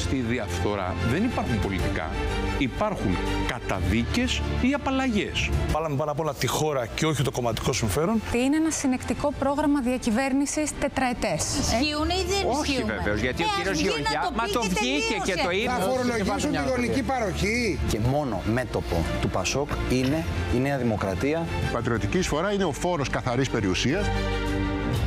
στη διαφθορά δεν υπάρχουν πολιτικά. Υπάρχουν καταδίκες ή απαλλαγές. Βάλαμε πάνω απ' όλα τη χώρα και όχι το κομματικό συμφέρον. Είναι ένα συνεκτικό πρόγραμμα διακυβέρνησης τετραετές. Ισχύουν ή δεν ισχύουν? Όχι βεβαίως, γιατί ο κύριος Γεωργιάδης, μα το βγήκε και το είπε. Θα φορολογήσουν τη γονική παροχή. Και μόνο μέτωπο του Πασόκ είναι η Νέα Δημοκρατία. Η πατριωτική εισφορά είναι ο φόρος καθαρής περιουσίας.